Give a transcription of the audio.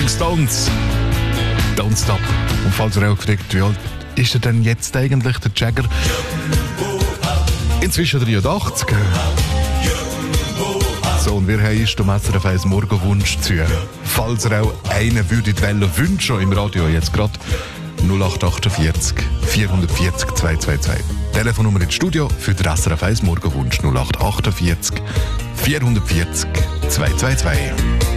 Rolling Stones. Don't Stop. Und falls ihr auch gefragt, wie alt ist er denn jetzt eigentlich, der Jagger? Inzwischen 83. So, und wir haben ist um SRF 1 Morgenwunsch zu hören. Falls ihr auch einen würdet wünschen im Radio jetzt gerade 0848 440 222. Telefonnummer ins Studio für den SRF 1 Morgenwunsch 0848 440 222.